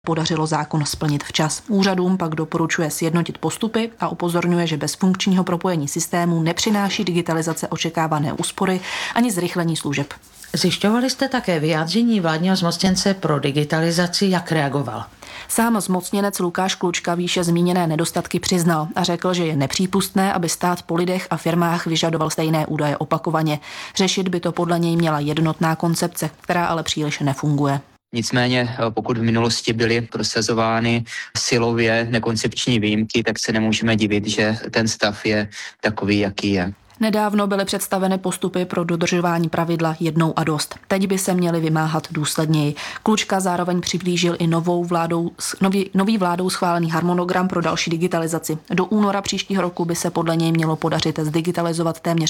podařilo zákon splnit včas. Úřadům pak doporučuje sjednotit postupy a upozorňuje, že bez funkčního propojení systému nepřináší digitalizace očekávané úspory ani zrychlení služeb. Zjišťovali jste také vyjádření vládního zmocněnce pro digitalizaci, jak reagoval? Sám zmocněnec Lukáš Klučka výše zmíněné nedostatky přiznal a řekl, že je nepřípustné, aby stát po lidech a firmách vyžadoval stejné údaje opakovaně. Řešit by to podle něj měla jednotná koncepce, která ale příliš nefunguje. Nicméně, pokud v minulosti byly prosazovány silově nekoncepční výjimky, tak se nemůžeme divit, že ten stav je takový, jaký je. Nedávno byly představeny postupy pro dodržování pravidla jednou a dost. Teď by se měly vymáhat důsledněji. Klučka zároveň přiblížil i nový vládou schválený harmonogram pro další digitalizaci. Do února příštího roku by se podle něj mělo podařit zdigitalizovat téměř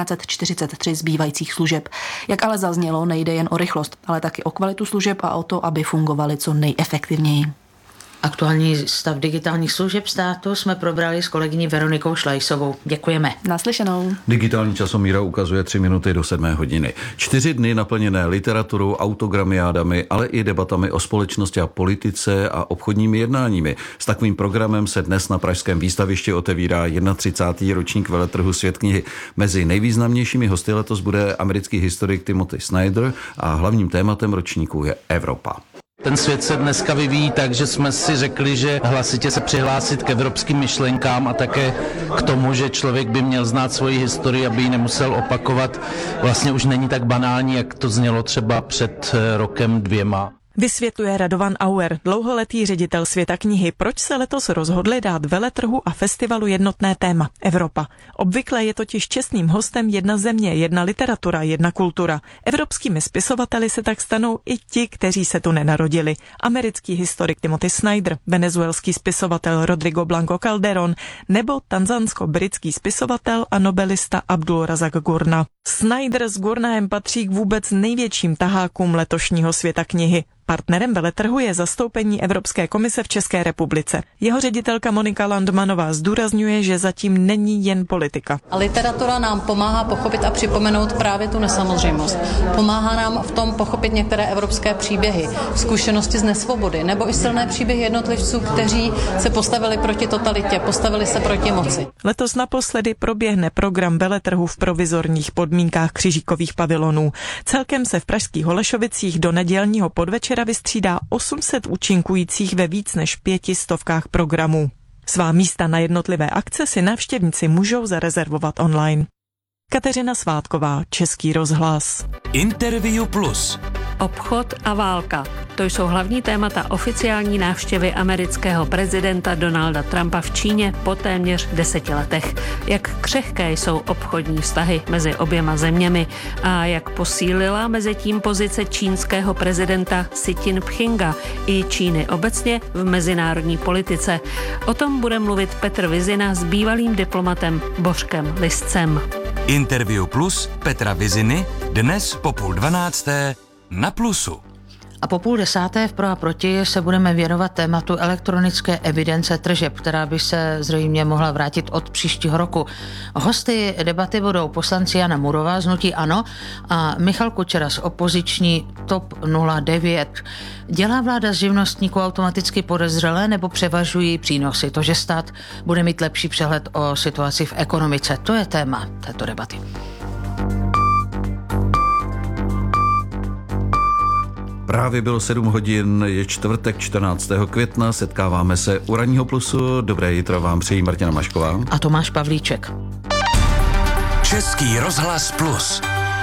1543 zbývajících služeb. Jak ale zaznělo, nejde jen o rychlost, ale taky o kvalitu služeb a o to, aby fungovaly co nejefektivněji. Aktuální stav digitálních služeb státu jsme probrali s kolegyní Veronikou Šlajsovou. Děkujeme. Naslyšenou. Digitální časomíra ukazuje 3 minuty do 7 hodiny. 4 dny naplněné literaturou, autogramiádami, ale i debatami o společnosti a politice a obchodními jednáními. S takovým programem se dnes na pražském výstavišti otevírá 31. ročník veletrhu Svět knihy. Mezi nejvýznamnějšími hosty letos bude americký historik Timothy Snyder a hlavním tématem ročníku je Evropa. Ten svět se dneska vyvíjí tak, že jsme si řekli, že hlasitě se přihlásit k evropským myšlenkám a také k tomu, že člověk by měl znát svoji historii, aby ji nemusel opakovat, vlastně už není tak banální, jak to znělo třeba před rokem 2. Vysvětluje Radovan Auer, dlouholetý ředitel Světa knihy, proč se letos rozhodli dát veletrhu a festivalu jednotné téma Evropa. Obvykle je totiž čestným hostem jedna země, jedna literatura, jedna kultura. Evropskými spisovateli se tak stanou i ti, kteří se tu nenarodili. Americký historik Timothy Snyder, venezuelský spisovatel Rodrigo Blanco Calderón nebo tanzansko-britský spisovatel a nobelista Abdul Razak Gurna. Snyder s Gurnaem patří k vůbec největším tahákům letošního Světa knihy. Partnerem veletrhu je zastoupení Evropské komise v České republice. Jeho ředitelka Monika Landmanová zdůrazňuje, že zatím není jen politika. A literatura nám pomáhá pochopit a připomenout právě tu nesamozřejmost. Pomáhá nám v tom pochopit některé evropské příběhy, zkušenosti z nesvobody, nebo i silné příběhy jednotlivců, kteří se postavili proti totalitě, postavili se proti moci. Letos naposledy proběhne program veletrhu v provizorních podmínkách křižíkových pavilonů. Celkem se v pražských Holešovicích do nedělního podvečera vystřídá 800 účinkujících ve víc než 500 programů. Svá místa na jednotlivé akce si návštěvníci můžou zarezervovat online. Kateřina Svátková, Český rozhlas. Interview Plus. Obchod a válka. To jsou hlavní témata oficiální návštěvy amerického prezidenta Donalda Trumpa v Číně po téměř 10 letech. Jak křehké jsou obchodní vztahy mezi oběma zeměmi a jak posílila mezitím pozice čínského prezidenta Xi Jinpinga i Číny obecně v mezinárodní politice. O tom bude mluvit Petr Vizina s bývalým diplomatem Bořkem Liscem. Interview Plus Petra Viziny dnes po 11:30 na Plusu. A po 9:30 v Pro a proti se budeme věnovat tématu elektronické evidence tržeb, která by se zřejmě mohla vrátit od příštího roku. Hosty debaty budou poslanci Jana Murová z hnutí ANO a Michal Kučera z opoziční TOP 09. Dělá vláda z živnostníků automaticky podezřelé nebo převažují přínosy? To, že stát bude mít lepší přehled o situaci v ekonomice, to je téma této debaty. Právě bylo 7 hodin, je čtvrtek 14. května, setkáváme se u Ranního Plusu. Dobré jitro vám přejí Martina Mašková a Tomáš Pavlíček. Český rozhlas Plus.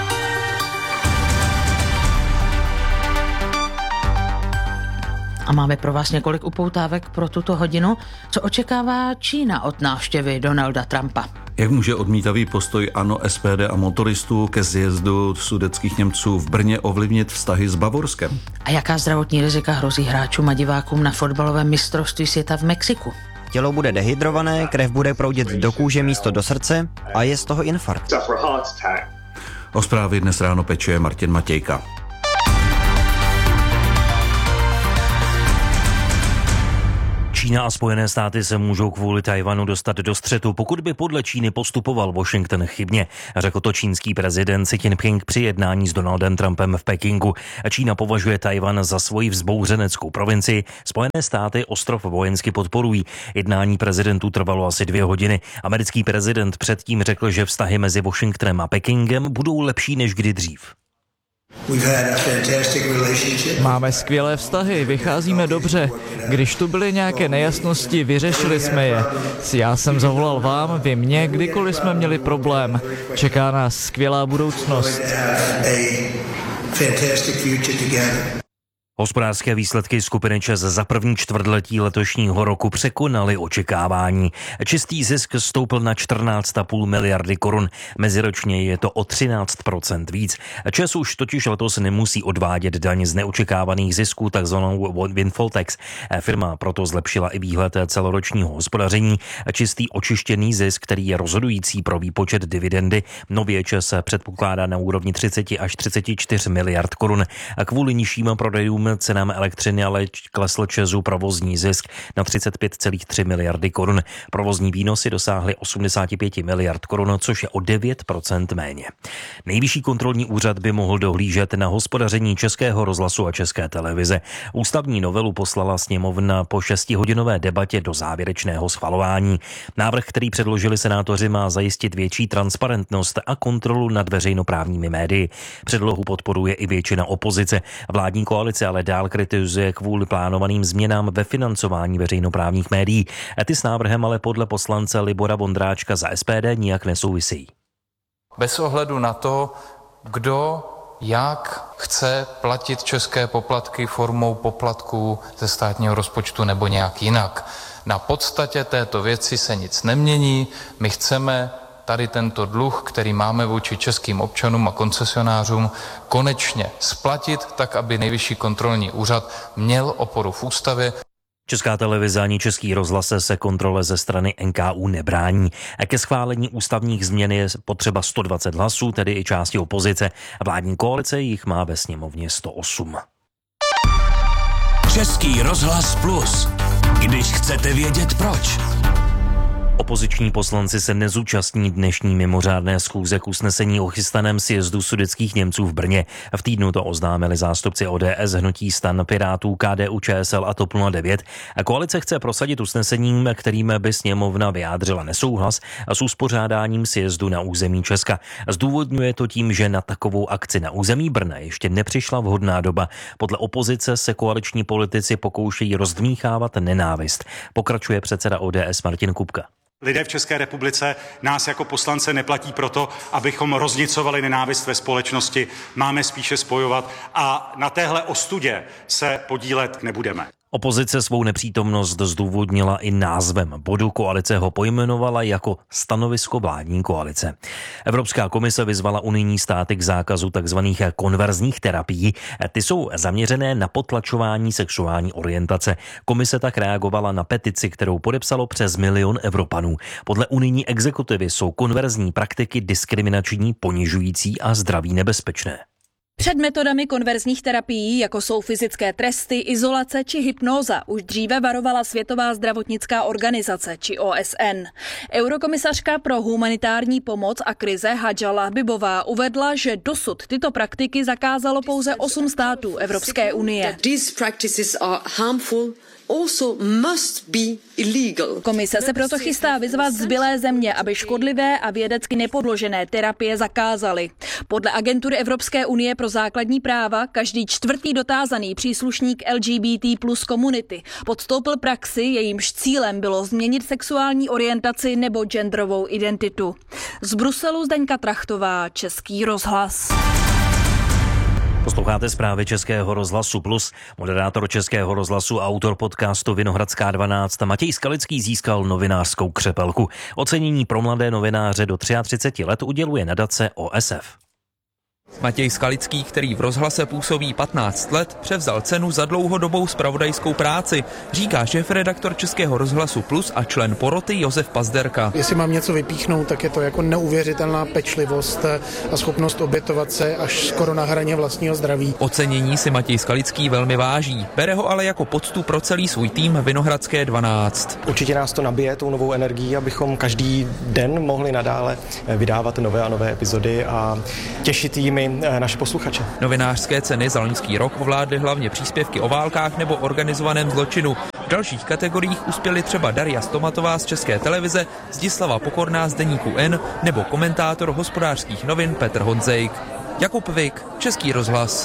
A máme pro vás několik upoutávek pro tuto hodinu. Co očekává Čína od návštěvy Donalda Trumpa? Jak může odmítavý postoj ANO, SPD a motoristů ke zjezdu sudetských Němců v Brně ovlivnit vztahy s Bavorskem? A jaká zdravotní rizika hrozí hráčům a divákům na fotbalovém mistrovství světa v Mexiku? Tělo bude dehydrované, krev bude proudit do kůže místo do srdce a je z toho infarkt. O zprávy dnes ráno pečuje Martin Matějka. Čína a Spojené státy se můžou kvůli Tchaj-wanu dostat do střetu, pokud by podle Číny postupoval Washington chybně, řekl to čínský prezident Xi Jinping při jednání s Donaldem Trumpem v Pekingu. Čína považuje Tchaj-wan za svoji vzbouřeneckou provincii, Spojené státy ostrov vojensky podporují. Jednání prezidentů trvalo asi 2 hodiny. Americký prezident předtím řekl, že vztahy mezi Washingtonem a Pekingem budou lepší než kdy dřív. Máme skvělé vztahy, vycházíme dobře. Když tu byly nějaké nejasnosti, vyřešili jsme je. Já jsem zavolal vám, vy mě, kdykoliv jsme měli problém. Čeká nás skvělá budoucnost. Hospodářské výsledky skupiny ČEZ za první čtvrtletí letošního roku překonaly očekávání. Čistý zisk stoupl na 14,5 miliardy korun. Meziročně je to o 13% víc. ČEZ už totiž letos nemusí odvádět daň z neočekávaných zisků, takzvanou windfall tax. Firma proto zlepšila i výhled celoročního hospodaření. Čistý očištěný zisk, který je rozhodující pro výpočet dividendy, nově ČEZ předpokládá na úrovni 30 až 34 miliard korun. Kvůli nižším prodejům cenám elektřiny ale klesl ČEZu provozní zisk na 35,3 miliardy korun. Provozní výnosy dosáhly 85 miliard korun, což je o 9% méně. Nejvyšší kontrolní úřad by mohl dohlížet na hospodaření Českého rozhlasu a České televize. Ústavní novelu poslala sněmovna po 6hodinové debatě do závěrečného schvalování. Návrh, který předložili senátoři, má zajistit větší transparentnost a kontrolu nad veřejnoprávními médii. Předlohu podporuje i většina opozice. Vládní koalice ale dál kritizuje kvůli plánovaným změnám ve financování veřejnoprávních médií. Ty s návrhem ale podle poslance Libora Vondráčka za SPD nijak nesouvisejí. Bez ohledu na to, kdo jak chce platit české poplatky formou poplatků ze státního rozpočtu nebo nějak jinak. Na podstatě této věci se nic nemění. My chceme tady tento dluh, který máme vůči českým občanům a koncesionářům, konečně splatit, tak aby Nejvyšší kontrolní úřad měl oporu v ústavě. Česká televize ani Český rozhlas se kontrole ze strany NKÚ nebrání. Ke schválení ústavních změn je potřeba 120 hlasů, tedy i části opozice. Vládní koalice jich má ve sněmovně 108. Český rozhlas Plus. Když chcete vědět proč. Opoziční poslanci se nezúčastní dnešní mimořádné schůze k usnesení o chystaném sjezdu sudetských Němců v Brně. V týdnu to oznámili zástupci ODS, hnutí STAN, Pirátů, KDU, ČSL a TOP 09. A koalice chce prosadit usnesením, kterým by sněmovna vyjádřila nesouhlas s uspořádáním sjezdu na území Česka. Zdůvodňuje to tím, že na takovou akci na území Brna ještě nepřišla vhodná doba. Podle opozice se koaliční politici pokoušejí rozdmýchávat nenávist. Pokračuje předseda ODS Martin Kupka. Lidé v České republice nás jako poslance neplatí proto, abychom roznicovali nenávist ve společnosti. Máme spíše spojovat a na téhle ostudě se podílet nebudeme. Opozice svou nepřítomnost zdůvodnila i názvem bodu. Koalice ho pojmenovala jako stanovisko vládní koalice. Evropská komise vyzvala unijní státy k zákazu tzv. Konverzních terapií. Ty jsou zaměřené na potlačování sexuální orientace. Komise tak reagovala na petici, kterou podepsalo přes 1 milion Evropanů. Podle unijní exekutivy jsou konverzní praktiky diskriminační, ponižující a zdraví nebezpečné. Před metodami konverzních terapií, jako jsou fyzické tresty, izolace či hypnóza, už dříve varovala Světová zdravotnická organizace či OSN. Eurokomisařka pro humanitární pomoc a krize Hadža Lahbibová uvedla, že dosud tyto praktiky zakázalo pouze 8 států Evropské unie. Komise se proto chystá vyzvat zbylé země, aby škodlivé a vědecky nepodložené terapie zakázaly. Podle agentury Evropské unie pro základní práva každý 4. dotázaný příslušník LGBT plus komunity podstoupil praxi, jejímž cílem bylo změnit sexuální orientaci nebo genderovou identitu. Z Bruselu Zdeňka Trachtová, Český rozhlas. Posloucháte zprávy Českého rozhlasu Plus. Moderátor Českého rozhlasu a autor podcastu Vinohradská 12 Matěj Skalický získal novinářskou křepelku. Ocenění pro mladé novináře do 33 let uděluje nadace OSF. Matěj Skalický, který v rozhlase působí 15 let, převzal cenu za dlouhodobou zpravodajskou práci, říká šéfredaktor Českého rozhlasu Plus a člen poroty Josef Pazderka. Jestli mám něco vypíchnout, tak je to jako neuvěřitelná pečlivost a schopnost obětovat se až skoro na hraně vlastního zdraví. Ocenění si Matěj Skalický velmi váží, bere ho ale jako poctu pro celý svůj tým Vinohradské 12. Určitě nás to nabije tou novou energií, abychom každý den mohli nadále vydávat nové a nové epizody a těšit jimi naše posluchače. Novinářské ceny za loňský rok ovládly hlavně příspěvky o válkách nebo organizovaném zločinu. V dalších kategoriích uspěly třeba Daria Stomatová z České televize, Zdislava Pokorná z deníku N nebo komentátor Hospodářských novin Petr Honzejk. Jakub Vik, Český rozhlas.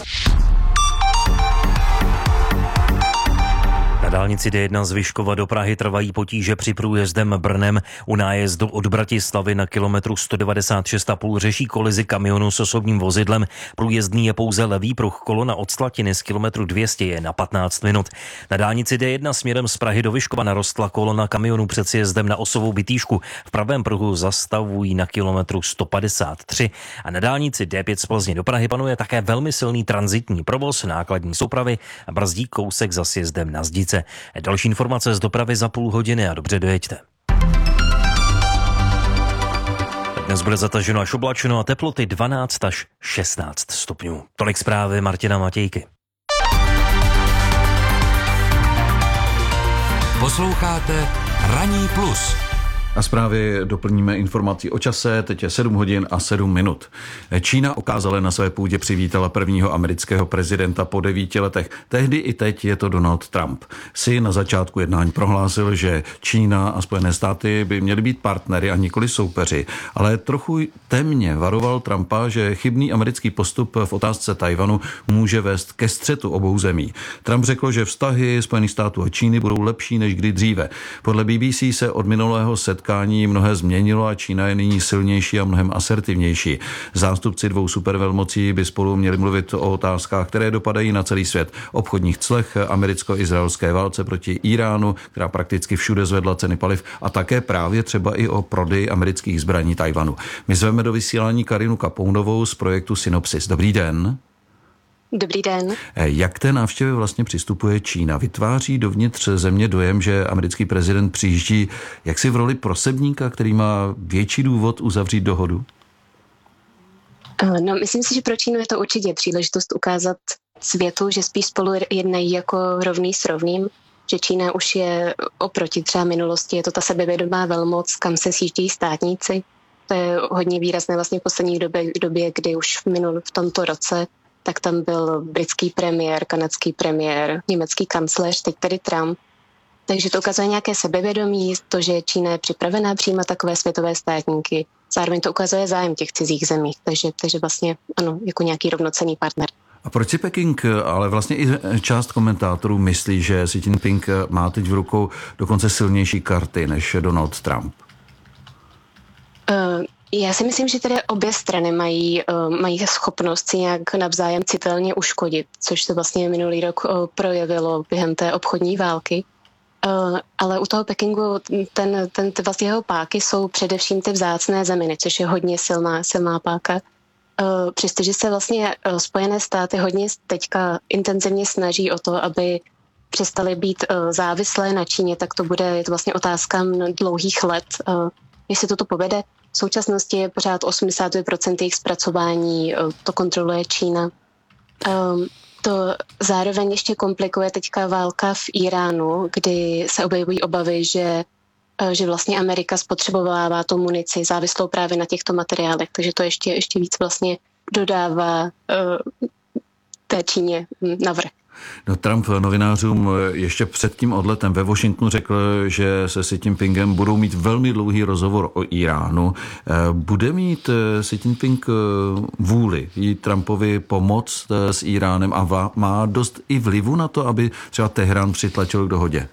Na dálnici D1 z Vyškova do Prahy trvají potíže při průjezdem Brnem. U nájezdu od Bratislavy na kilometru 196,5 řeší kolizi kamionu s osobním vozidlem. Průjezdný je pouze levý pruh, kolona od Slatiny z kilometru 200 je na 15 minut. Na dálnici D1 směrem z Prahy do Vyškova narostla kolona kamionu před sjezdem na Osovou Bytýšku. V pravém pruhu zastavují na kilometru 153 a na dálnici D5 z Plzně do Prahy panuje také velmi silný tranzitní provoz nákladní soupravy a brzdí kousek za sjezdem na Zdice. Další informace z dopravy za půl hodiny a dobře dojeďte. Dnes bude zataženo až oblačeno a teploty 12 až 16 stupňů. Tolik zprávy Martina Matějky. Posloucháte Ranní plus. A zprávy doplníme informací o čase, teď je 7 hodin a 7 minut. Čína okázale na své půdě přivítala prvního amerického prezidenta po 9 letech. Tehdy i teď je to Donald Trump. Si na začátku jednání prohlásil, že Čína a Spojené státy by měly být partnery a nikoli soupeři, ale trochu temně varoval Trumpa, že chybný americký postup v otázce Tajvanu může vést ke střetu obou zemí. Trump řekl, že vztahy Spojených států a Číny budou lepší než kdy dříve. Podle BBC se od minulého setkání mnohé změnilo a Čína je nyní silnější a mnohem asertivnější. Zástupci dvou supervelmocí by spolu měli mluvit o otázkách, které dopadají na celý svět. Obchodních clech, americko-izraelské válce proti Iránu, která prakticky všude zvedla ceny paliv, a také právě třeba i o prodeji amerických zbraní Tajvanu. My zveme do vysílání Karinu Kapounovou z projektu Synopsis. Dobrý den. Dobrý den. Jak k té návštěvě vlastně přistupuje Čína? Vytváří dovnitř země dojem, že americký prezident přijíždí jaksi v roli prosebníka, který má větší důvod uzavřít dohodu? No, myslím si, že pro Čínu je to určitě příležitost ukázat světu, že spíš spolu jednají jako rovný s rovným, že Čína už je oproti třeba minulosti, je to ta sebevědomá velmoc, kam se sjíždějí státníci. To je hodně výrazné vlastně v poslední době, kdy už v tomto roce tak tam byl britský premiér, kanadský premiér, německý kancléř, teď tedy Trump. Takže to ukazuje nějaké sebevědomí, to, že Čína je připravená přijímat takové světové státníky. Zároveň to ukazuje zájem těch cizích zemí, takže vlastně ano, jako nějaký rovnocenný partner. A proč si Peking, ale vlastně i část komentátorů myslí, že Xi Jinping má teď v rukou dokonce silnější karty než Donald Trump? Já si myslím, že tedy obě strany mají schopnost si nějak navzájem citelně uškodit, což se vlastně minulý rok projevilo během té obchodní války. Ale u toho Pekingu vlastně jeho páky jsou především ty vzácné zeminy, což je hodně silná páka. Přestože se vlastně Spojené státy hodně teďka intenzivně snaží o to, aby přestaly být závislé na Číně, tak je to vlastně otázka dlouhých let. Jestli toto povede, v současnosti je pořád 80% jejich zpracování, to kontroluje Čína. To zároveň ještě komplikuje teďka válka v Iránu, kdy se objevují obavy, že vlastně Amerika spotřebovává tu munici závislou právě na těchto materiálech, takže to ještě víc vlastně dodává té Číně navrch. No, Trump novinářům ještě před tím odletem ve Washingtonu řekl, že se Xi Jinpingem budou mít velmi dlouhý rozhovor o Iránu. Bude mít Xi Jinping vůli jít Trumpovi pomoct s Iránem a má dost i vlivu na to, aby třeba Teherán přitlačil k dohodě?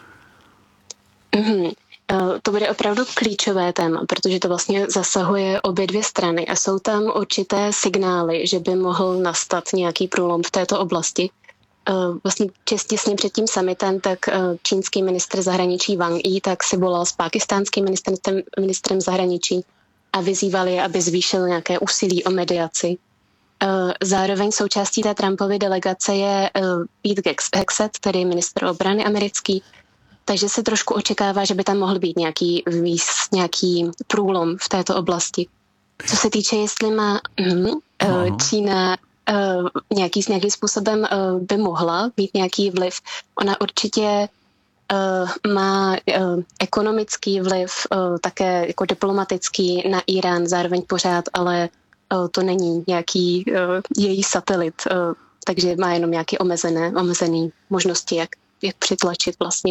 To bude opravdu klíčové téma, protože to vlastně zasahuje obě dvě strany a jsou tam určité signály, že by mohl nastat nějaký průlom v této oblasti. Vlastně těsně před tím summitem, tak čínský ministr zahraničí Wang Yi tak si volal s pákistánským ministrem zahraničí a vyzýval je, aby zvýšil nějaké úsilí o mediaci. Zároveň součástí té Trumpovy delegace je Pete Hegseth, tedy ministr obrany americký, takže se trošku očekává, že by tam mohl být nějaký průlom v této oblasti. Co se týče, jestli má Čína nějakým způsobem by mohla mít nějaký vliv, ona určitě má ekonomický vliv, také jako diplomatický na Irán zároveň pořád, ale to není nějaký její satelit, takže má jenom nějaké omezené možnosti, jak přitlačit vlastně